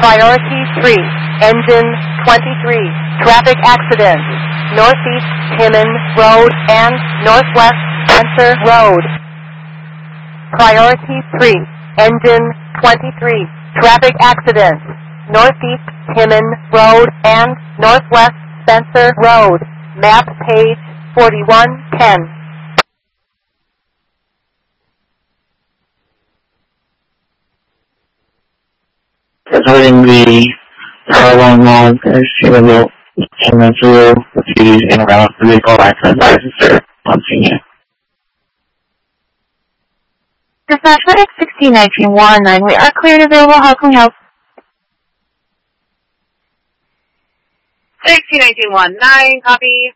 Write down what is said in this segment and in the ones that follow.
Priority 3, engine 23, traffic accident, northeast Timmon Road and northwest Spencer Road. Priority 3, engine 23, traffic accident, northeast Timmon Road and northwest Spencer Road. Map page 4110. Concerning the car long issue of the through the fees and around the vehicle accident license on scene. Dispatch FedEx 161919, we are cleared available. How can we help? 161919, copy.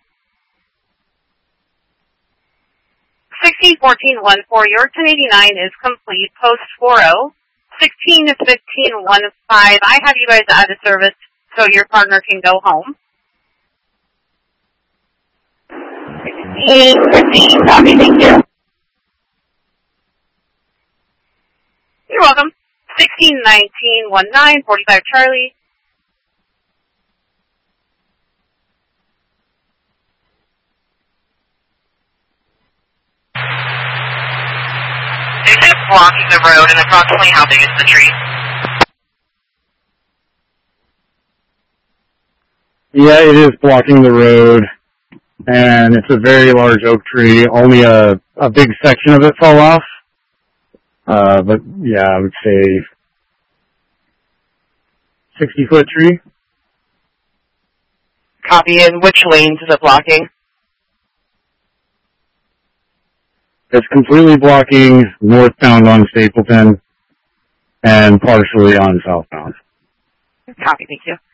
161414, your 1089 is complete, post 40. 161515, I have you guys out of service so your partner can go home. 1615, copy, thank you. You're welcome. 161919, 45 Charlie. Is it blocking the road, and approximately how big is the tree? Yeah, it is blocking the road, and it's a very large oak tree. Only a big section of it fell off. But yeah, I would say 60-foot tree. Copy, and which lanes is it blocking? It's completely blocking northbound on Stapleton and partially on southbound. Copy, thank you.